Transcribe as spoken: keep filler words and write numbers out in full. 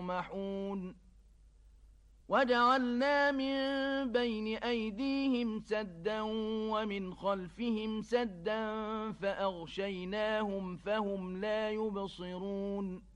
يطمحون وجعلنا من بين أيديهم سدا ومن خلفهم سدا فأغشيناهم فهم لا يبصرون